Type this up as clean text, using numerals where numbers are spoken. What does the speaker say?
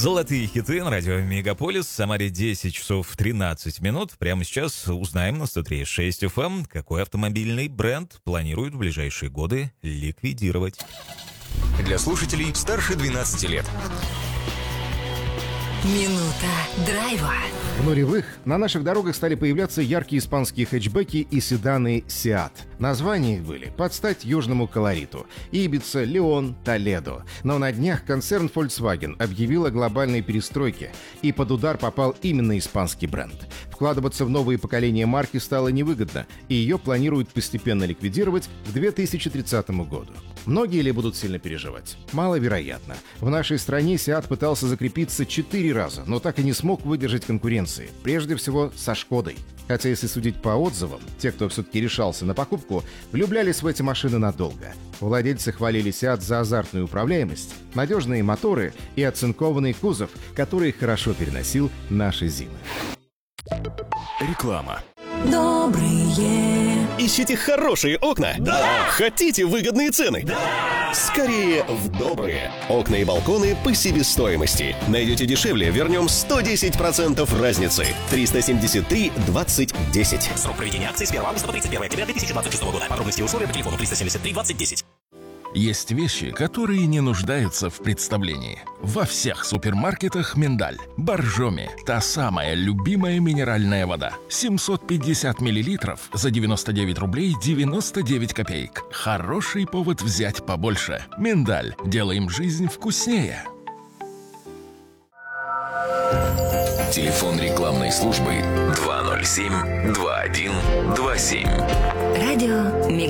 Золотые хиты на радио Мегаполис. В Самаре 10 часов 13 минут. Прямо сейчас узнаем на 103.6 FM, какой автомобильный бренд планирует в ближайшие годы ликвидировать. Для слушателей старше 12 лет. Минута драйва. В нулевых на наших дорогах стали появляться яркие испанские хэтчбеки и седаны Seat. Названия их были под стать южному колориту: Ибица, Леон, Толедо. Но на днях концерн Volkswagen объявил о глобальной перестройке, и под удар попал именно испанский бренд. Вкладываться в новые поколения марки стало невыгодно, и ее планируют постепенно ликвидировать к 2030 году. Многие ли будут сильно переживать? Маловероятно. В нашей стране Seat пытался закрепиться 4 раза, но так и не смог выдержать конкуренции. Прежде всего, со Шкодой. Хотя, если судить по отзывам, те, кто все-таки решался на покупку, влюблялись в эти машины надолго. Владельцы хвалили Seat за азартную управляемость, надежные моторы и оцинкованный кузов, который хорошо переносил наши зимы. Реклама. Добрые. Ищите хорошие окна? Да! Хотите выгодные цены? Да! Скорее в добрые. Окна и балконы по себестоимости. Найдете дешевле, вернем 110% разницы. 373 20 10. Срок проведения акции с 1 августа по 31 октября 2026 года. Подробности и условия по телефону 373 20 10. Есть вещи, которые не нуждаются в представлении. Во всех супермаркетах миндаль. Боржоми. Та самая любимая минеральная вода. 750 миллилитров за 99 рублей 99 копеек. Хороший повод взять побольше. Миндаль. Делаем жизнь вкуснее. Телефон рекламной службы 207 21 27. Радио Мегаполис.